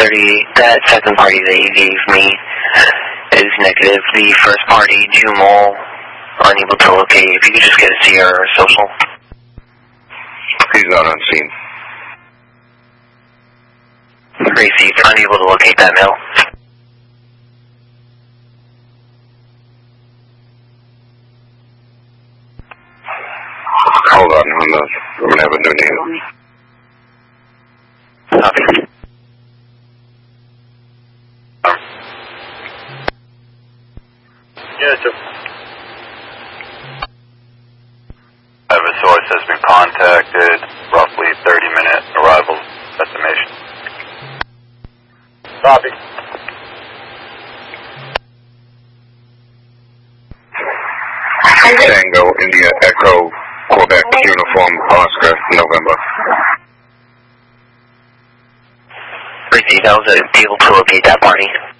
that second party that you gave me is negative. The first party, Jumal, unable to locate. If you could just get a CR or social. He's not on scene. Received, unable to locate that male. Hold on, I'm going to have a new name. Copy. Yeah, private source has been contacted, roughly 30-minute arrival estimation. Copy. Tango, India, Echo, Quebec, Uniform, Oscar, November. Received, I was able to locate that party.